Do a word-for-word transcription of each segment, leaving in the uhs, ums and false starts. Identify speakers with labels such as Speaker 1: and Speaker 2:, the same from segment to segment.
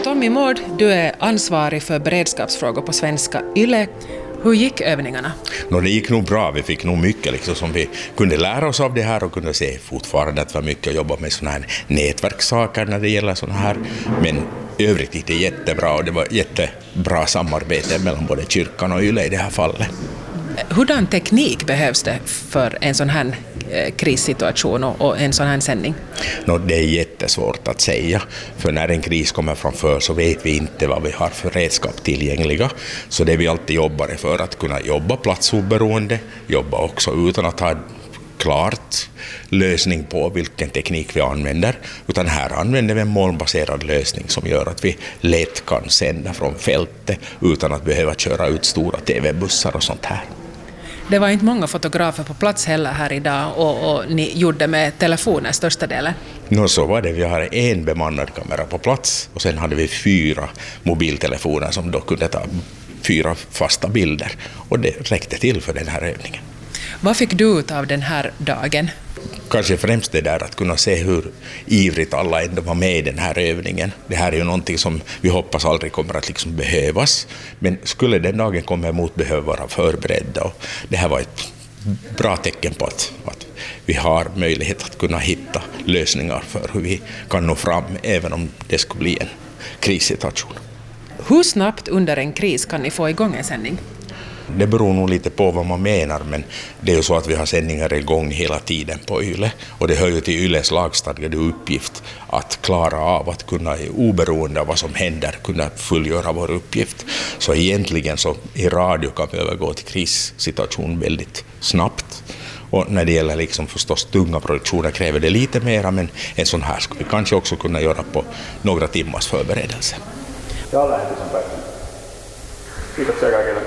Speaker 1: Tommy Mård, du är ansvarig för beredskapsfrågor på Svenska Yle. Hur gick övningarna?
Speaker 2: No, det gick nog bra. Vi fick nog mycket liksom, som vi kunde lära oss av det här och kunde se fortfarande att det var mycket att jobba med sådana här nätverkssaker när det gäller sådana här. Men övrigt gick det jättebra och det var jättebra samarbete mellan både kyrkan och Yle i det här fallet.
Speaker 1: Hurdan teknik behövs det för en sån här krissituation och en sån här sändning?
Speaker 2: No, det är jättesvårt att säga, för när en kris kommer framför så vet vi inte vad vi har för redskap tillgängliga. Så det vi alltid jobbar är för att kunna jobba platsoberoende, jobba också utan att ha klart lösning på vilken teknik vi använder, utan här använder vi en molnbaserad lösning som gör att vi lätt kan sända från fältet utan att behöva köra ut stora tv-bussar och sånt här.
Speaker 1: Det var inte många fotografer på plats heller här idag och, och ni gjorde med telefoner största delen.
Speaker 2: No, så var det. Vi har en bemannad kamera på plats och sen hade vi fyra mobiltelefoner som då kunde ta fyra fasta bilder och det räckte till för den här övningen.
Speaker 1: Vad fick du ut av den här dagen?
Speaker 2: Kanske främst det där att kunna se hur ivrigt alla ändå var med i den här övningen. Det här är ju någonting som vi hoppas aldrig kommer att liksom behövas. Men skulle den dagen komma emot behöver vara förberedda. Och det här var ett bra tecken på att, att vi har möjlighet att kunna hitta lösningar för hur vi kan nå fram även om det skulle bli en krissituation.
Speaker 1: Hur snabbt under en kris kan ni få igång en sändning?
Speaker 2: Det beror nog lite på vad man menar, men det är ju så att vi har sändningar igång hela tiden på Yle och det hör ju till Yles lagstadgade uppgift att klara av att kunna oberoende av vad som händer kunna fullgöra vår uppgift. Så egentligen så i radio kan vi övergå till krissituation väldigt snabbt. Och när det gäller liksom förstås tunga produktioner kräver det lite mera, men en sån här ska vi kanske också kunna göra på några timmars förberedelse.
Speaker 3: Ja, lähetys on päättynyt. Kiitoksia kaikille.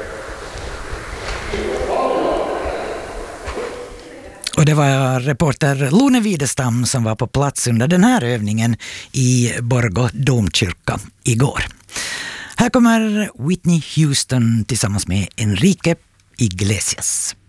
Speaker 4: Och det var reporter Lone Widestam som var på plats under den här övningen i Borgå domkyrka igår. Här kommer Whitney Houston tillsammans med Enrique Iglesias.